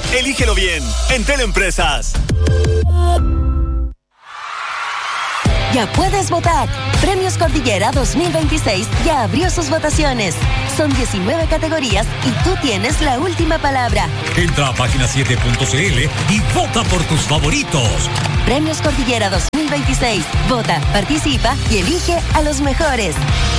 Elígelo bien. Entel Empresas. Ya puedes votar. Premios Cordillera 2026 ya abrió sus votaciones. Son 19 categorías y tú tienes la última palabra. Entra a página7.cl y vota por tus favoritos. Premios Cordillera 2026. Vota, participa y elige a los mejores.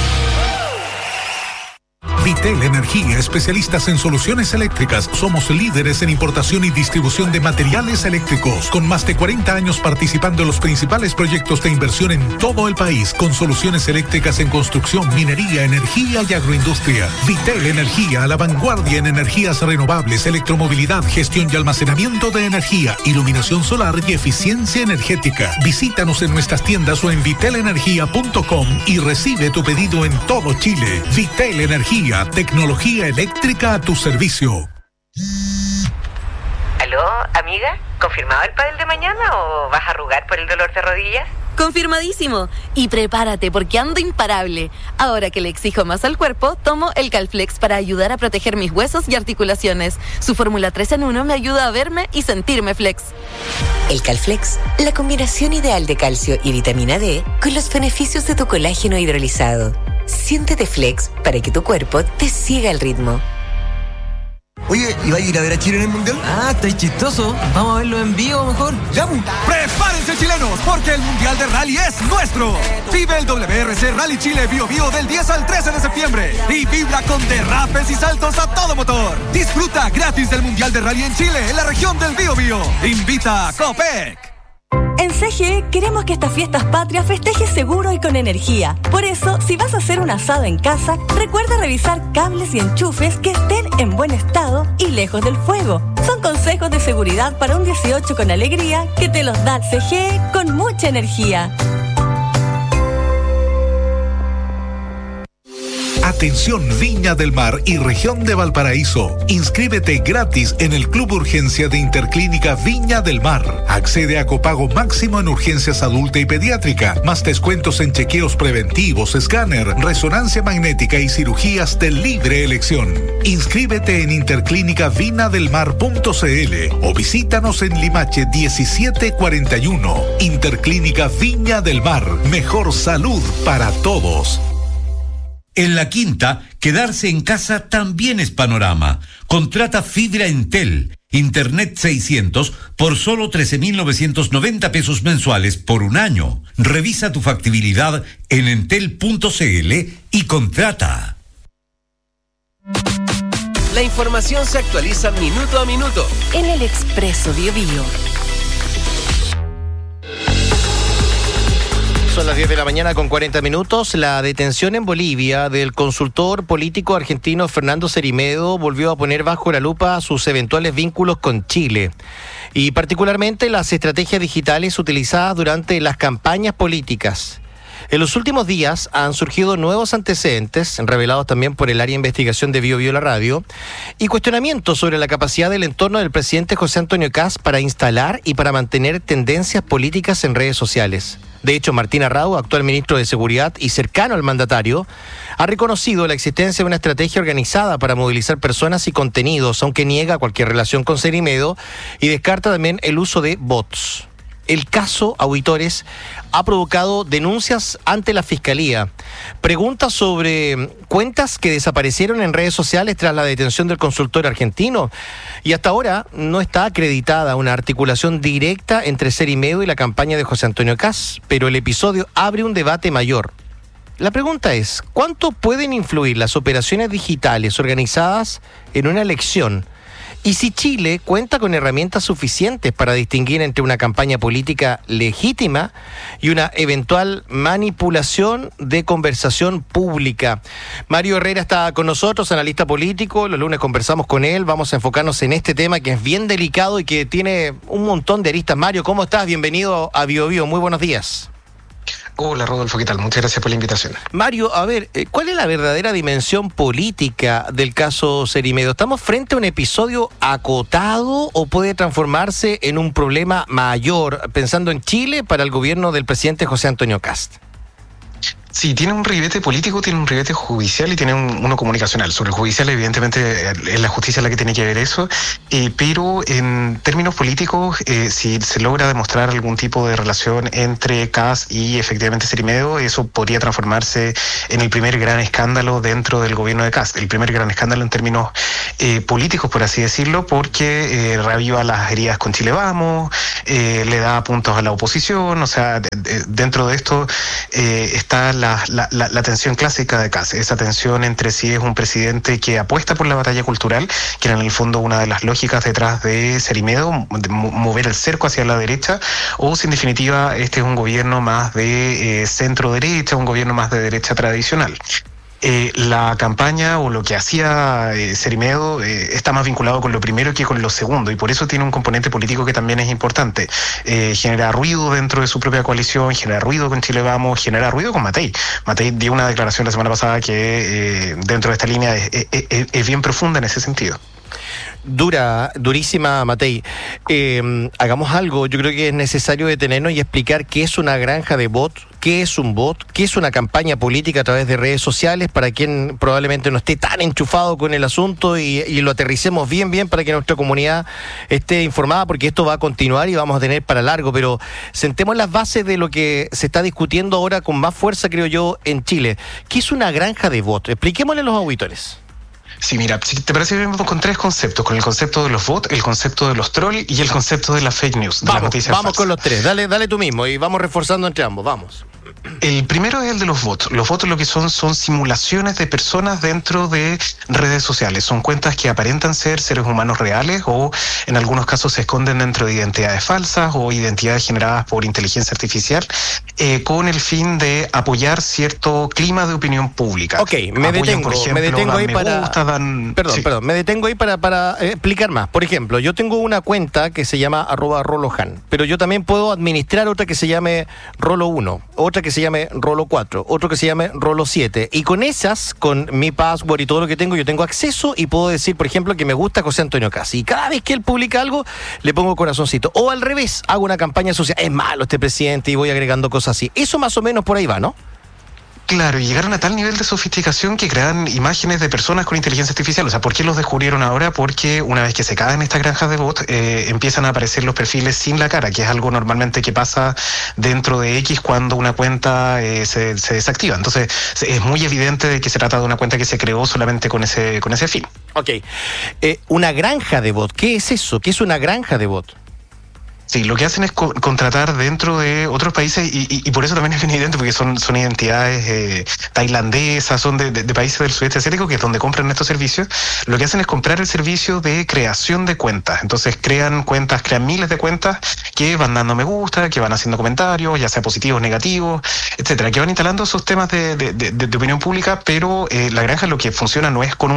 Vitel Energía, especialistas en soluciones eléctricas. Somos líderes en importación y distribución de materiales eléctricos, con más de 40 años participando en los principales proyectos de inversión en todo el país, con soluciones eléctricas en construcción, minería, energía y agroindustria. Vitel Energía, a la vanguardia en energías renovables, electromovilidad, gestión y almacenamiento de energía, iluminación solar y eficiencia energética. Visítanos en nuestras tiendas o en vitelenergia.com y recibe tu pedido en todo Chile. Vitel Energía, tecnología eléctrica a tu servicio. ¿Aló, amiga? ¿Confirmado el pádel de mañana o vas a arrugar por el dolor de rodillas? Confirmadísimo. Y prepárate porque ando imparable. Ahora que le exijo más al cuerpo, tomo el Calflex para ayudar a proteger mis huesos y articulaciones. Su fórmula 3 en 1 me ayuda a verme y sentirme flex. El Calflex, la combinación ideal de calcio y vitamina D con los beneficios de tu colágeno hidrolizado. Siéntete flex para que tu cuerpo te siga el ritmo. Oye, ¿y va a ir a ver a Chile en el Mundial? Ah, está chistoso. Vamos a verlo en vivo mejor. ¡Ya! ¡Prepárense, chilenos! Porque el Mundial de Rally es nuestro. Vive el WRC Rally Chile Bio Bio del 10 al 13 de septiembre. Y vibra con derrapes y saltos a todo motor. Disfruta gratis del Mundial de Rally en Chile, en la región del Bio Bio. Invita a Copec. En CGE queremos que estas fiestas patrias festejes seguro y con energía. Por eso, si vas a hacer un asado en casa, recuerda revisar cables y enchufes que estén en buen estado y lejos del fuego. Son consejos de seguridad para un 18 con alegría que te los da CGE con mucha energía. Atención Viña del Mar y región de Valparaíso. Inscríbete gratis en el Club Urgencia de Interclínica Viña del Mar. Accede a copago máximo en urgencias adulta y pediátrica, más descuentos en chequeos preventivos, escáner, resonancia magnética y cirugías de libre elección. Inscríbete en interclínicaviñadelmar.cl o visítanos en Limache 1741. Interclínica Viña del Mar. Mejor salud para todos. En La Quinta, quedarse en casa también es panorama. Contrata fibra Entel, Internet 600 por solo 13.990 pesos mensuales por un año. Revisa tu factibilidad en entel.cl y contrata. La información se actualiza minuto a minuto en el Expreso Bio Bio. Son las 10 de la mañana con 40 minutos. La detención en Bolivia del consultor político argentino Fernando Cerimedo volvió a poner bajo la lupa sus eventuales vínculos con Chile y particularmente las estrategias digitales utilizadas durante las campañas políticas. En los últimos días han surgido nuevos antecedentes, revelados también por el área de investigación de Bio Bio La Radio, y cuestionamientos sobre la capacidad del entorno del presidente José Antonio Kast para instalar y para mantener tendencias políticas en redes sociales. De hecho, Martín Arrau, actual ministro de Seguridad y cercano al mandatario, ha reconocido la existencia de una estrategia organizada para movilizar personas y contenidos, aunque niega cualquier relación con Cerimedo y descarta también el uso de bots. El caso, auditores, ha provocado denuncias ante la Fiscalía, preguntas sobre cuentas que desaparecieron en redes sociales tras la detención del consultor argentino, y hasta ahora no está acreditada una articulación directa entre Cerimedo y la campaña de José Antonio Kast, pero el episodio abre un debate mayor. La pregunta es, ¿cuánto pueden influir las operaciones digitales organizadas en una elección? Y si Chile cuenta con herramientas suficientes para distinguir entre una campaña política legítima y una eventual manipulación de conversación pública. Mario Herrera está con nosotros, analista político. Los lunes conversamos con él. Vamos a enfocarnos en este tema que es bien delicado y que tiene un montón de aristas. Mario, ¿cómo estás? Bienvenido a Bio Bio. Muy buenos días. Hola Rodolfo, ¿qué tal? Muchas gracias por la invitación. Mario, a ver, ¿cuál es la verdadera dimensión política del caso Cerimedo? ¿Estamos frente a un episodio acotado o puede transformarse en un problema mayor, pensando en Chile, para el gobierno del presidente José Antonio Kast? Sí, tiene un ribete político, tiene un ribete judicial y tiene uno comunicacional. Sobre el judicial, evidentemente, es la justicia la que tiene que ver eso, pero en términos políticos, si se logra demostrar algún tipo de relación entre CAS y efectivamente Cerimedo, eso podría transformarse en el primer gran escándalo dentro del gobierno de CAS. El primer gran escándalo en términos políticos, por así decirlo, porque reaviva las heridas con Chile Vamos, le da puntos a la oposición, o sea, dentro de esto está la tensión clásica de CAS, esa tensión entre si es un presidente que apuesta por la batalla cultural, que era en el fondo una de las lógicas detrás de Cerimedo, mover el cerco hacia la derecha, o si en definitiva este es un gobierno más de centro derecha, un gobierno más de derecha tradicional. La campaña o lo que hacía Cerimedo está más vinculado con lo primero que con lo segundo, y por eso tiene un componente político que también es importante. Genera ruido dentro de su propia coalición, genera ruido con Chile Vamos, genera ruido con Matei. Matei dio una declaración la semana pasada que dentro de esta línea es bien profunda en ese sentido. Durísima, Matei. Hagamos algo. Yo creo que es necesario detenernos y explicar qué es una granja de bots, qué es un bot, qué es una campaña política a través de redes sociales, para quien probablemente no esté tan enchufado con el asunto, y lo aterricemos bien para que nuestra comunidad esté informada, porque esto va a continuar y vamos a tener para largo. Pero sentemos las bases de lo que se está discutiendo ahora con más fuerza, creo yo, en Chile. ¿Qué es una granja de bots? Expliquémosle a los auditores. Sí, mira, si te parece bien, vamos con tres conceptos, con el concepto de los bots, el concepto de los trolls y el concepto de la fake news, de las noticias falsas. Vamos con los tres, dale tú mismo y vamos reforzando entre ambos, vamos. El primero es el de los bots. Los bots lo que son simulaciones de personas dentro de redes sociales. Son cuentas que aparentan ser seres humanos reales, o en algunos casos se esconden dentro de identidades falsas o identidades generadas por inteligencia artificial, con el fin de apoyar cierto clima de opinión pública. Ok, me detengo ahí para explicar más. Por ejemplo, yo tengo una cuenta que se llama @rolohan, pero yo también puedo administrar otra que se llame Rolo1, otra que se llame Rolo4, otro que se llame Rolo7, y con esas, con mi password y todo lo que tengo, yo tengo acceso y puedo decir, por ejemplo, que me gusta José Antonio Casi, y cada vez que él publica algo le pongo corazoncito, o al revés, hago una campaña social, es malo este presidente, y voy agregando cosas así. Eso más o menos por ahí va, ¿no? Claro, y llegaron a tal nivel de sofisticación que crean imágenes de personas con inteligencia artificial. O sea, ¿por qué los descubrieron ahora? Porque una vez que se caen estas granjas de bots, empiezan a aparecer los perfiles sin la cara, que es algo normalmente que pasa dentro de X cuando una cuenta se desactiva. Entonces, es muy evidente de que se trata de una cuenta que se creó solamente con ese fin. Ok. Una granja de bot, ¿qué es eso? ¿Qué es una granja de bot? Sí, lo que hacen es contratar dentro de otros países, y por eso también es bien evidente, porque son identidades tailandesas, son de países del sudeste asiático, que es donde compran estos servicios. Lo que hacen es comprar el servicio de creación de cuentas. Entonces crean miles de cuentas que van dando me gusta, que van haciendo comentarios, ya sea positivos, negativos, etcétera, que van instalando esos temas de opinión pública, pero la granja lo que funciona no es con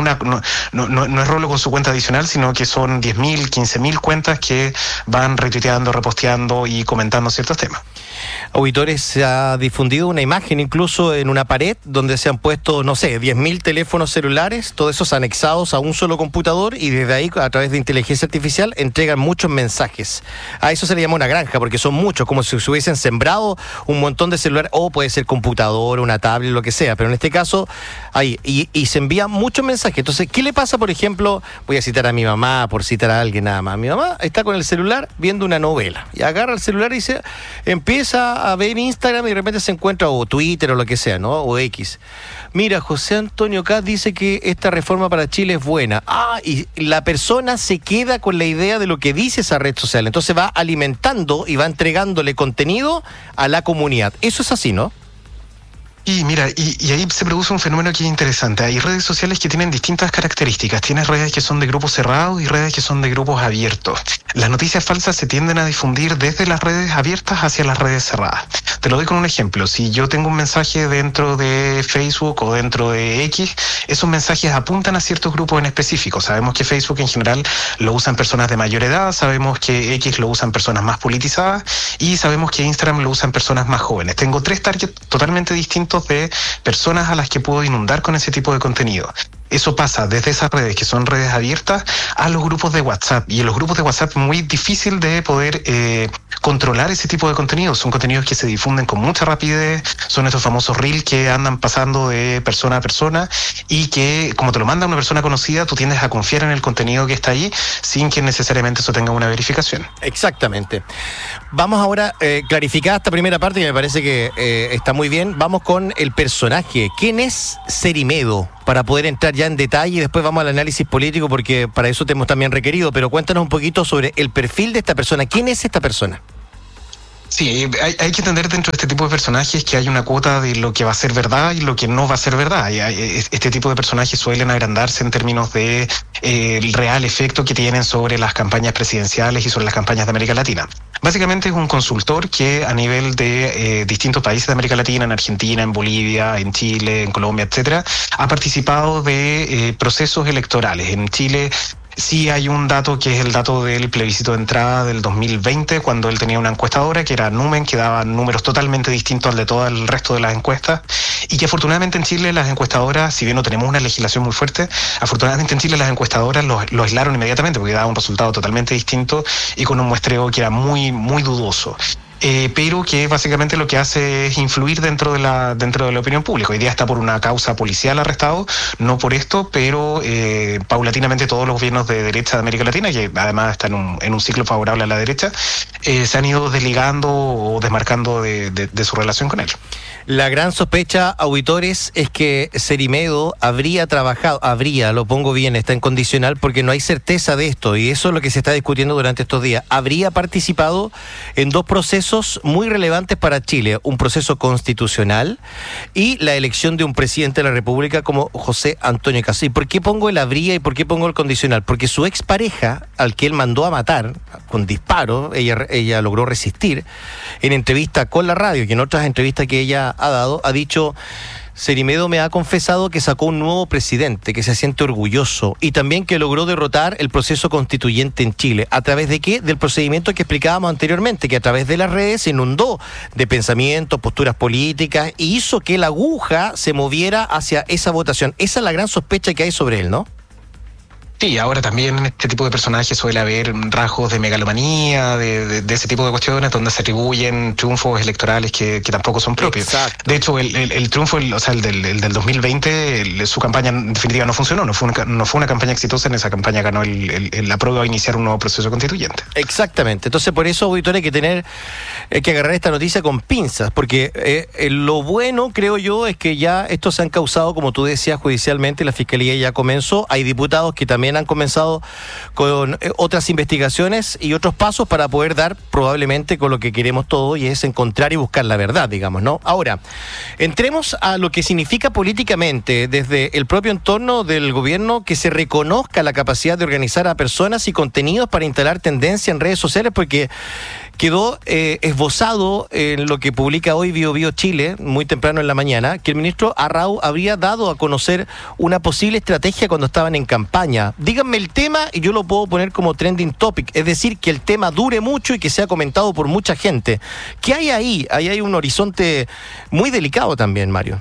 no es Rolo con su cuenta adicional, sino que son 10.000, 15.000 cuentas que van retuiteando, reposteando y comentando ciertos temas. Auditores, se ha difundido una imagen incluso en una pared donde se han puesto, 10.000 teléfonos celulares, todos esos anexados a un solo computador, y desde ahí, a través de inteligencia artificial, entregan muchos mensajes. A eso se le llama una granja, porque son muchos, como si se hubiesen sembrado un montón de celulares, o puede ser computador, una tablet, lo que sea, pero en este caso, ahí, y se envían muchos mensajes. Entonces, ¿qué le pasa, por ejemplo? Voy a citar a mi mamá, por citar a alguien nada más. Mi mamá está con el celular viendo una novela, y agarra el celular y empieza a ver Instagram, y de repente se encuentra, o Twitter o lo que sea, ¿no? O X. Mira, José Antonio Caz dice que esta reforma para Chile es buena. Y la persona se queda con la idea de lo que dice esa red social. Entonces va alimentando y va entregándole contenido a la comunidad. Eso es así, ¿no? Y mira, y ahí se produce un fenómeno que es interesante. Hay redes sociales que tienen distintas características. Tienes redes que son de grupos cerrados y redes que son de grupos abiertos. Las noticias falsas se tienden a difundir desde las redes abiertas hacia las redes cerradas. Te lo doy con un ejemplo. Si yo tengo un mensaje dentro de Facebook o dentro de X, esos mensajes apuntan a ciertos grupos en específico. Sabemos que Facebook en general lo usan personas de mayor edad, sabemos que X lo usan personas más politizadas, y sabemos que Instagram lo usan personas más jóvenes. Tengo tres targets totalmente distintos de personas a las que puedo inundar con ese tipo de contenido. eso pasa desde esas redes, que son redes abiertas, a los grupos de WhatsApp. Y en los grupos de WhatsApp es muy difícil de poder controlar ese tipo de contenidos. Son contenidos que se difunden con mucha rapidez, son estos famosos reels que andan pasando de persona a persona y que, como te lo manda una persona conocida, tú tiendes a confiar en el contenido que está ahí sin que necesariamente eso tenga una verificación. Exactamente. Vamos ahora, clarificada esta primera parte, que me parece que está muy bien. Vamos con el personaje. ¿Quién es Cerimedo? Para poder entrar ya en detalle y después vamos al análisis político, porque para eso te hemos también requerido. Pero cuéntanos un poquito sobre el perfil de esta persona. ¿Quién es esta persona? Sí, hay que entender dentro de este tipo de personajes que hay una cuota de lo que va a ser verdad y lo que no va a ser verdad. Este tipo de personajes suelen agrandarse en términos de el real efecto que tienen sobre las campañas presidenciales y sobre las campañas de América Latina. Básicamente es un consultor que a nivel de distintos países de América Latina, en Argentina, en Bolivia, en Chile, en Colombia, etcétera, ha participado de procesos electorales. En Chile sí hay un dato que es el dato del plebiscito de entrada del 2020, cuando él tenía una encuestadora que era Numen, que daba números totalmente distintos al de todo el resto de las encuestas, y que afortunadamente en Chile las encuestadoras, si bien no tenemos una legislación muy fuerte, afortunadamente en Chile las encuestadoras lo aislaron inmediatamente porque daba un resultado totalmente distinto y con un muestreo que era muy, muy dudoso. Pero que básicamente lo que hace es influir dentro de la opinión pública. Hoy día está por una causa policial arrestado, no por esto, pero paulatinamente todos los gobiernos de derecha de América Latina, que además están en un ciclo favorable a la derecha, se han ido desligando o desmarcando de su relación con él. La gran sospecha, auditores, es que Cerimedo habría trabajado, lo pongo bien, está en condicional porque no hay certeza de esto y eso es lo que se está discutiendo durante estos días. Habría participado en dos procesos muy relevantes para Chile, un proceso constitucional y la elección de un presidente de la República como José Antonio Cast. ¿Y por qué pongo el habría y por qué pongo el condicional? Porque su expareja, al que él mandó a matar con disparo, ella logró resistir, en entrevista con la radio y en otras entrevistas que ella ha dicho: Cerimedo me ha confesado que sacó un nuevo presidente, que se siente orgulloso y también que logró derrotar el proceso constituyente en Chile. ¿A través de qué? Del procedimiento que explicábamos anteriormente, que a través de las redes se inundó de pensamientos, posturas políticas y hizo que la aguja se moviera hacia esa votación. Esa es la gran sospecha que hay sobre él, ¿no? Sí, ahora también en este tipo de personajes suele haber rasgos de megalomanía, de ese tipo de cuestiones donde se atribuyen triunfos electorales que tampoco son propios. Exacto. De hecho, el triunfo, el del 2020, su campaña en definitiva no funcionó, no fue una campaña exitosa. En esa campaña ganó el apruebo a iniciar un nuevo proceso constituyente. Exactamente. Entonces, por eso, auditores, hay que agarrar esta noticia con pinzas, porque lo bueno, creo yo, es que ya estos se han causado, como tú decías, judicialmente, la Fiscalía ya comenzó, hay diputados que también han comenzado con otras investigaciones y otros pasos para poder dar probablemente con lo que queremos todos, y es encontrar y buscar la verdad, digamos, ¿no? Ahora, entremos a lo que significa políticamente desde el propio entorno del gobierno que se reconozca la capacidad de organizar a personas y contenidos para instalar tendencia en redes sociales, porque quedó esbozado en lo que publica hoy Bio Chile, muy temprano en la mañana, que el ministro Arrau habría dado a conocer una posible estrategia cuando estaban en campaña. Díganme el tema y yo lo puedo poner como trending topic, es decir, que el tema dure mucho y que sea comentado por mucha gente. ¿Qué hay ahí? Ahí hay un horizonte muy delicado también, Mario.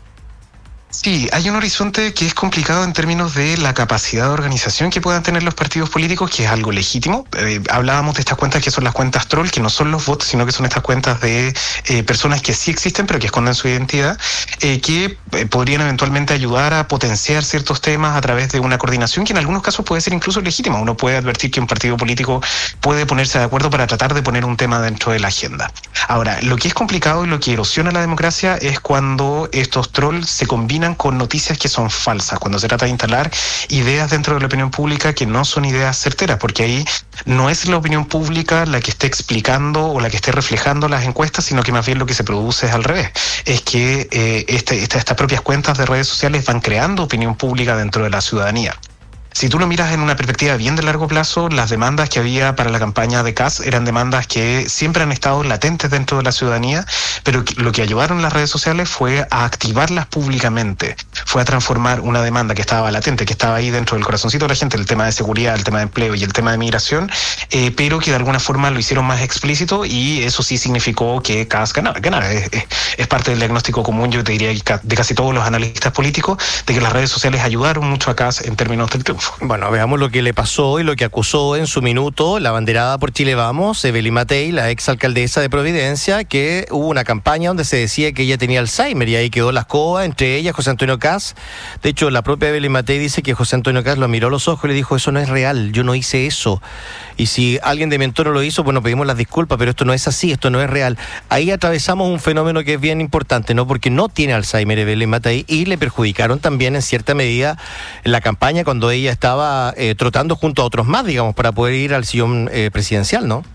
Sí, hay un horizonte que es complicado en términos de la capacidad de organización que puedan tener los partidos políticos, que es algo legítimo. Hablábamos de estas cuentas que son las cuentas troll, que no son los bots, sino que son estas cuentas de personas que sí existen, pero que esconden su identidad, que podrían eventualmente ayudar a potenciar ciertos temas a través de una coordinación que en algunos casos puede ser incluso legítima. Uno puede advertir que un partido político puede ponerse de acuerdo para tratar de poner un tema dentro de la agenda. Ahora, lo que es complicado y lo que erosiona la democracia es cuando estos trolls se combinan con noticias que son falsas, cuando se trata de instalar ideas dentro de la opinión pública que no son ideas certeras, porque ahí no es la opinión pública la que esté explicando o la que esté reflejando las encuestas, sino que más bien lo que se produce es al revés. Es que estas propias cuentas de redes sociales van creando opinión pública dentro de la ciudadanía. Si tú lo miras en una perspectiva bien de largo plazo, las demandas que había para la campaña de Kast eran demandas que siempre han estado latentes dentro de la ciudadanía, pero lo que ayudaron las redes sociales fue a activarlas públicamente, fue a transformar una demanda que estaba latente, que estaba ahí dentro del corazoncito de la gente, el tema de seguridad, el tema de empleo y el tema de migración, pero que de alguna forma lo hicieron más explícito, y eso sí significó que Kast ganara. Es parte del diagnóstico común, yo te diría, de casi todos los analistas políticos, de que las redes sociales ayudaron mucho a Kast en términos del triunfo. Bueno, veamos lo que le pasó y lo que acusó en su minuto la banderada por Chile Vamos, Evelyn Matei, la exalcaldesa de Providencia, que hubo una campaña donde se decía que ella tenía Alzheimer, y ahí quedó la escoba entre ella, José Antonio Kast. De hecho, la propia Evelyn Matei dice que José Antonio Kast lo miró a los ojos y le dijo: eso no es real, yo no hice eso. Y si alguien de mi entorno lo hizo, bueno, pedimos las disculpas, pero esto no es así, esto no es real. Ahí atravesamos un fenómeno que es bien importante, ¿no? Porque no tiene Alzheimer Evelyn Matei, y le perjudicaron también en cierta medida la campaña cuando ella estaba trotando junto a otros más, digamos, para poder ir al sillón presidencial, ¿no?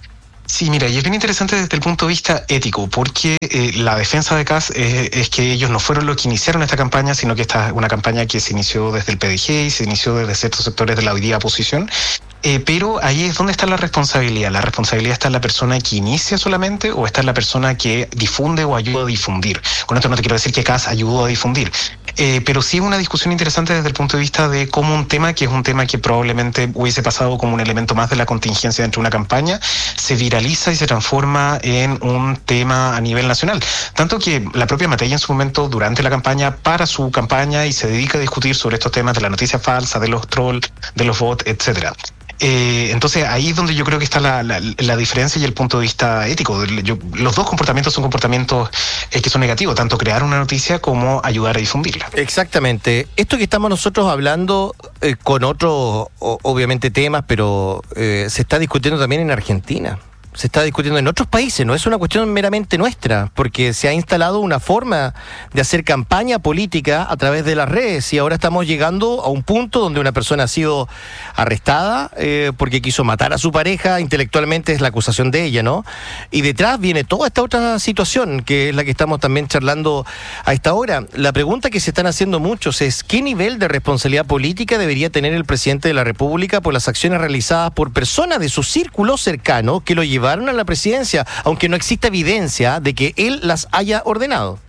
Sí, mira, y es bien interesante desde el punto de vista ético, porque la defensa de Kast es que ellos no fueron los que iniciaron esta campaña, sino que esta es una campaña que se inició desde el PDG y se inició desde ciertos sectores de la hoy día oposición. Pero ahí es donde está la responsabilidad. ¿La responsabilidad está en la persona que inicia solamente, o está en la persona que difunde o ayuda a difundir? Con esto no te quiero decir que Kast ayudó a difundir, pero sí es una discusión interesante desde el punto de vista de cómo un tema que probablemente hubiese pasado como un elemento más de la contingencia dentro de una campaña, se viraliza y se transforma en un tema a nivel nacional. Tanto que la propia Matei en su momento, durante la campaña, para su campaña y se dedica a discutir sobre estos temas de la noticia falsa, de los trolls, de los bots, etcétera. Entonces ahí es donde yo creo que está la diferencia y el punto de vista ético. Los dos comportamientos son comportamientos que son negativos, tanto crear una noticia como ayudar a difundirla. Exactamente. Esto que estamos nosotros hablando con otros, obviamente, temas, pero se está discutiendo también en Argentina. Se está discutiendo en otros países, no es una cuestión meramente nuestra, porque se ha instalado una forma de hacer campaña política a través de las redes, y ahora estamos llegando a un punto donde una persona ha sido arrestada porque quiso matar a su pareja, intelectualmente es la acusación de ella, ¿no? Y detrás viene toda esta otra situación, que es la que estamos también charlando a esta hora. La pregunta que se están haciendo muchos es: ¿qué nivel de responsabilidad política debería tener el presidente de la República por las acciones realizadas por personas de su círculo cercano que lo llevaron a la presidencia, aunque no exista evidencia de que él las haya ordenado?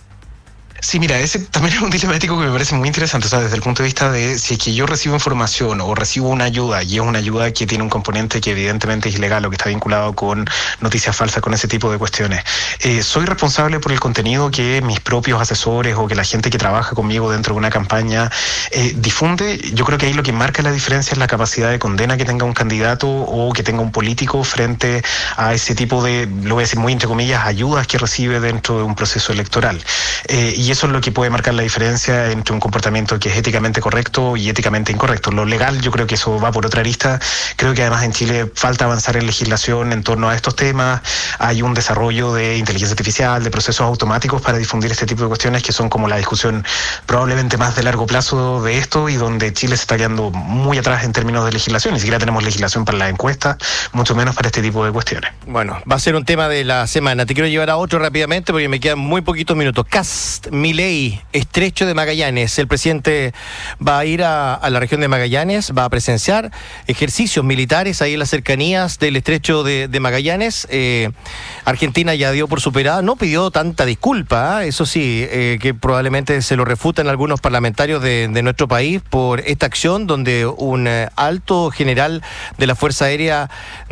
Sí, mira, ese también es un dilema ético que me parece muy interesante, o sea, desde el punto de vista de si es que yo recibo información o recibo una ayuda, y es una ayuda que tiene un componente que evidentemente es ilegal o que está vinculado con noticias falsas, con ese tipo de cuestiones. ¿Soy responsable por el contenido que mis propios asesores o que la gente que trabaja conmigo dentro de una campaña difunde? Yo creo que ahí lo que marca la diferencia es la capacidad de condena que tenga un candidato o que tenga un político frente a ese tipo de, lo voy a decir muy entre comillas, ayudas que recibe dentro de un proceso electoral. Y eso es lo que puede marcar la diferencia entre un comportamiento que es éticamente correcto y éticamente incorrecto. Lo legal, yo creo que eso va por otra arista. Creo que además en Chile falta avanzar en legislación en torno a estos temas. Hay un desarrollo de inteligencia artificial, de procesos automáticos para difundir este tipo de cuestiones, que son como la discusión probablemente más de largo plazo de esto, y donde Chile se está quedando muy atrás en términos de legislación. Ni siquiera tenemos legislación para las encuestas, mucho menos para este tipo de cuestiones. Bueno, va a ser un tema de la semana. Te quiero llevar a otro rápidamente porque me quedan muy poquitos minutos. Kast, Milei, Estrecho de Magallanes. El presidente va a ir a la región de Magallanes, va a presenciar ejercicios militares ahí en las cercanías del Estrecho de Magallanes. Argentina ya dio por superada, no pidió tanta disculpa, eso sí, que probablemente se lo refutan algunos parlamentarios de nuestro país por esta acción, donde un alto general de la Fuerza Aérea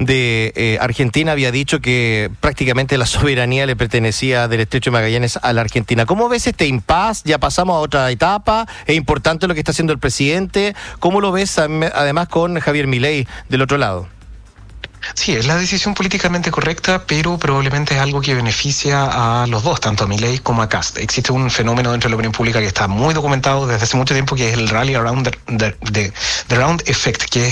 de Argentina había dicho que prácticamente la soberanía le pertenecía del Estrecho de Magallanes a la Argentina. ¿Cómo ves este impasse? Ya pasamos a otra etapa, es importante lo que está haciendo el presidente. ¿Cómo lo ves además con Javier Milei del otro lado? Sí, es la decisión políticamente correcta, pero probablemente es algo que beneficia a los dos, tanto a Milei como a Kast. Existe un fenómeno dentro de la opinión pública que está muy documentado desde hace mucho tiempo, que es el Rally Around the Round Effect, que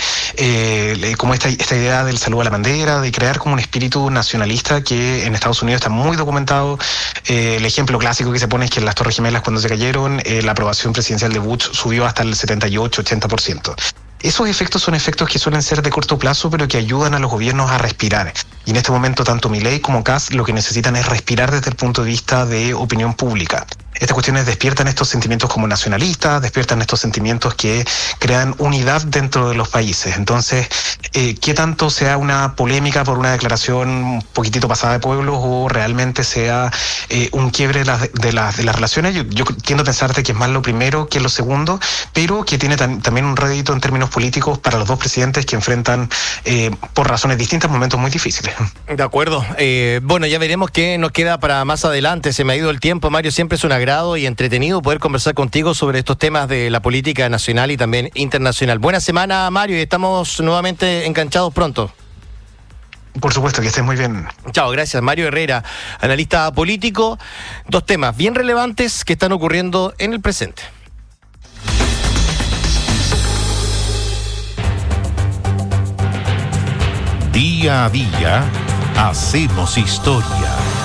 es como esta idea del saludo a la bandera, de crear como un espíritu nacionalista que en Estados Unidos está muy documentado. El ejemplo clásico que se pone es que en las Torres Gemelas, cuando se cayeron, la aprobación presidencial de Bush subió hasta el 78-80%. Esos efectos son efectos que suelen ser de corto plazo, pero que ayudan a los gobiernos a respirar. Y en este momento, tanto Milei como Kast lo que necesitan es respirar desde el punto de vista de opinión pública. estas cuestiones despiertan estos sentimientos como nacionalistas, despiertan estos sentimientos que crean unidad dentro de los países. Entonces, ¿qué tanto sea una polémica por una declaración un poquitito pasada de pueblos o realmente sea un quiebre de las relaciones? Yo tiendo a pensar de que es más lo primero que lo segundo, pero que tiene también un rédito en términos políticos para los dos presidentes que enfrentan por razones distintas momentos muy difíciles. De acuerdo. Bueno, ya veremos qué nos queda para más adelante. Se me ha ido el tiempo, Mario. Siempre es un agrado y entretenido poder conversar contigo sobre estos temas de la política nacional y también internacional. Buena semana, Mario, y estamos nuevamente enganchados pronto. Por supuesto, que estés muy bien. Chao, gracias. Mario Herrera, analista político. Dos temas bien relevantes que están ocurriendo en el presente. Día a día hacemos historia.